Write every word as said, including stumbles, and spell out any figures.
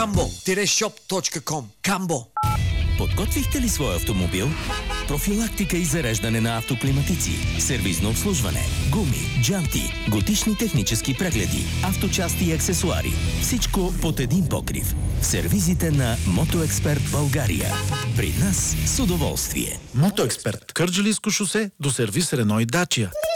камбо шоп точка ком. Камбо. Подготвихте ли своя автомобил? Профилактика и зареждане на автоклиматици, сервизно обслужване, гуми, джанти, годишни технически прегледи, авточасти и аксесуари. Всичко под един покрив. В сервизите на Мотоексперт България. При нас с удоволствие. Мотоексперт. Кърджалийско шосе до сервис Рено и Дачия.